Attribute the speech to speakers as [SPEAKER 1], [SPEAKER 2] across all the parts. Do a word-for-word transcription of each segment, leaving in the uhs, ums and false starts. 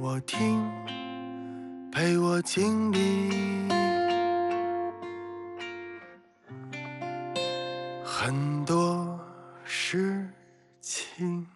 [SPEAKER 1] 我听，陪我经历很多事情。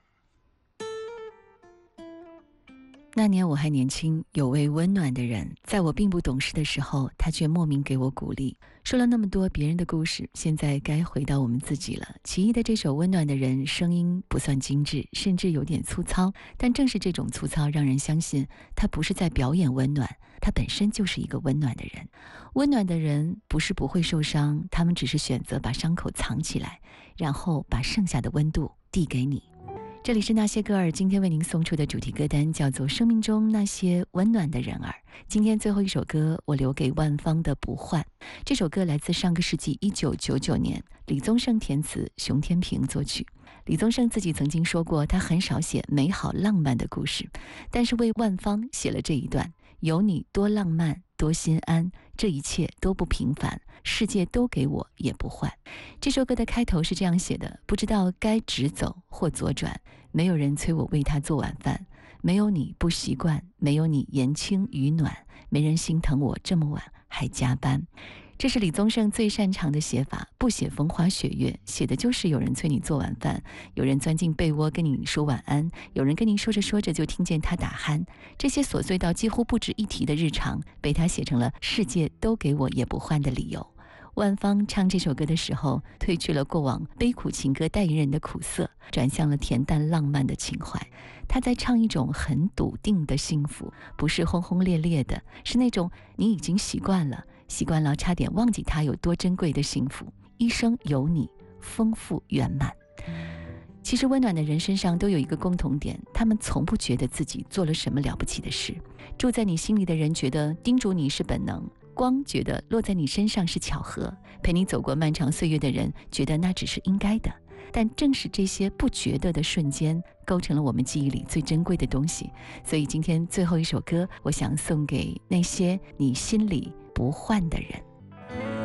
[SPEAKER 2] 那年我还年轻，有位温暖的人，在我并不懂事的时候，他却莫名给我鼓励。说了那么多别人的故事，现在该回到我们自己了。齐豫的这首《温暖的人》，声音不算精致，甚至有点粗糙，但正是这种粗糙让人相信他不是在表演温暖，他本身就是一个温暖的人。温暖的人不是不会受伤，他们只是选择把伤口藏起来，然后把剩下的温度递给你。这里是那些歌儿，今天为您送出的主题歌单叫做《生命中那些温暖的人儿》。今天最后一首歌，我留给万芳的《不换》。这首歌来自上个世纪一九九九年，李宗盛填词，熊天平作曲。李宗盛自己曾经说过，他很少写美好浪漫的故事，但是为万芳写了这一段：有你多浪漫多心安，这一切都不平凡，世界都给我也不换。这首歌的开头是这样写的：不知道该直走或左转，没有人催我为他做晚饭，没有你不习惯，没有你言轻语暖，没人心疼我这么晚还加班。这是李宗盛最擅长的写法，不写风花雪月，写的就是有人催你做晚饭，有人钻进被窝跟你说晚安，有人跟你说着说着就听见他打鼾。这些琐碎到几乎不值一提的日常，被他写成了世界都给我也不换的理由。万芳唱这首歌的时候，褪去了过往悲苦情歌代言人的苦涩，转向了恬淡浪漫的情怀。他在唱一种很笃定的幸福，不是轰轰烈烈的，是那种你已经习惯了习惯了差点忘记它有多珍贵的幸福。一生有你，丰富圆满。其实温暖的人身上都有一个共同点，他们从不觉得自己做了什么了不起的事。住在你心里的人觉得叮嘱你是本能，光觉得落在你身上是巧合，陪你走过漫长岁月的人觉得那只是应该的。但正是这些不觉得的瞬间，构成了我们记忆里最珍贵的东西。所以今天最后一首歌，我想送给那些你心里不换的人。